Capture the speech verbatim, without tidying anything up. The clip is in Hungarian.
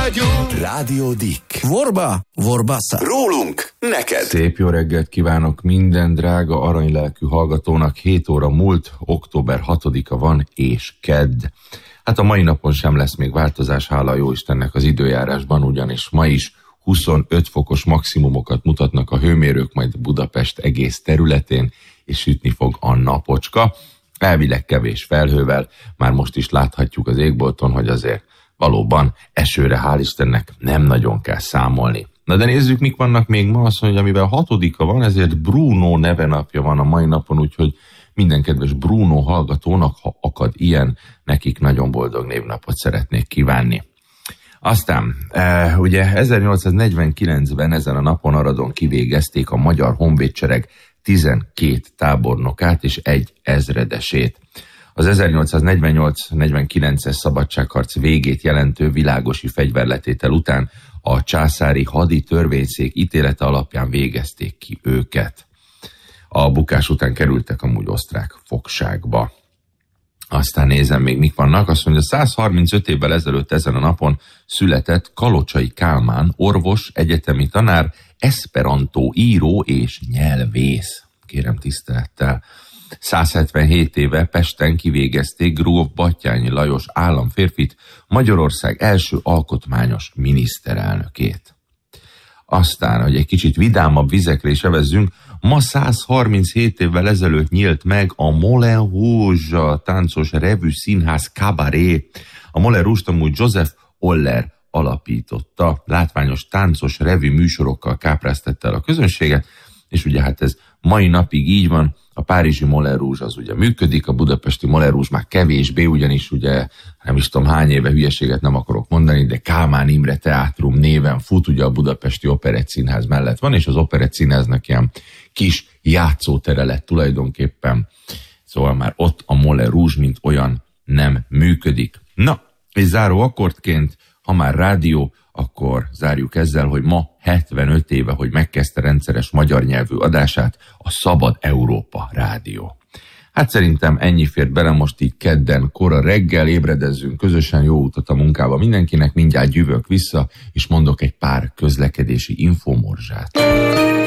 vagyunk. Rádió Dick. Vorba, vorbassa. Rólunk, neked. Szép jó reggelt kívánok minden drága aranylelkű hallgatónak. hét óra múlt, október hatodika van és kedd. Hát a mai napon sem lesz még változás, hála a jóistennek az időjárásban, ugyanis ma is huszonöt fokos maximumokat mutatnak a hőmérők, majd Budapest egész területén, és sütni fog a napocska. Elvileg kevés felhővel, már most is láthatjuk az égbolton, hogy azért valóban esőre, hál' Istennek, nem nagyon kell számolni. Na de nézzük, mik vannak még ma. Azt mondja, amivel hatodika van, ezért Bruno nevenapja van a mai napon, úgyhogy minden kedves Bruno hallgatónak, ha akad ilyen, nekik nagyon boldog névnapot szeretnék kívánni. Aztán, e, ugye ezernyolcszáznegyvenkilencben ezen a napon Aradon kivégezték a Magyar Honvédsereg tizenkét tábornokát és egy ezredesét. Az ezernyolcszáznegyvennyolc negyvenkilences szabadságharc végét jelentő világosi fegyverletétel után a császári hadi törvényszék ítélete alapján végezték ki őket. A bukás után kerültek amúgy osztrák fogságba. Aztán nézem még mik vannak. Azt mondja, százharmincöt évvel ezelőtt ezen a napon született Kalocsai Kálmán, orvos, egyetemi tanár, eszperantó író és nyelvész. Kérem tisztelettel. százhetvenhét éve Pesten kivégezték gróf Batthyány Lajos államférfit, Magyarország első alkotmányos miniszterelnökét. Aztán, hogy egy kicsit vidámabb vizekre is evezzünk, ma százharminchét évvel ezelőtt nyílt meg a Moulin Rouge, a táncos revű színház kabaré. A Moulin Rouge-t amúgy Joseph Oller alapította, látványos táncos revű műsorokkal kápráztatta el a közönséget, és ugye hát ez mai napig így van. A párizsi Moulin Rouge az ugye működik, a budapesti Moulin Rouge már kevésbé, ugyanis ugye nem is tudom hány éve, hülyeséget nem akarok mondani, de Kálmán Imre Teátrum néven fut, ugye a budapesti Operett Színház mellett van, és az Operett Színháznak ilyen kis játszótere lett tulajdonképpen. Szóval már ott a Moulin Rouge, mint olyan nem működik. Na, és záró akkordként, ha már rádió, akkor zárjuk ezzel, hogy ma hetvenöt éve, hogy megkezdte rendszeres magyar nyelvű adását a Szabad Európa Rádió. Hát szerintem ennyi fért bele most így kedden, kora reggel, ébredezzünk közösen, jó utat a munkába mindenkinek, mindjárt jövök vissza, és mondok egy pár közlekedési infomorzsát.